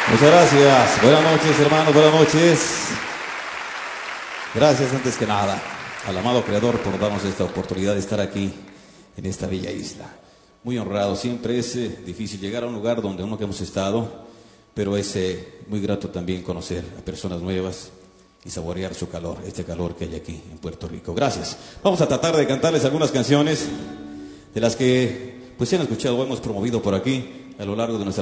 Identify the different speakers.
Speaker 1: Muchas gracias. Buenas noches, hermanos, buenas noches. Gracias antes que nada al amado Creador por darnos esta oportunidad de estar aquí en esta bella isla. Muy honrado, siempre es difícil llegar a un lugar donde uno que hemos estado, pero es muy grato también conocer a personas nuevas y saborear su calor, este calor que hay aquí en Puerto Rico. Gracias. Vamos a tratar de cantarles algunas canciones de las que pues se han escuchado o hemos promovido por aquí a lo largo de nuestra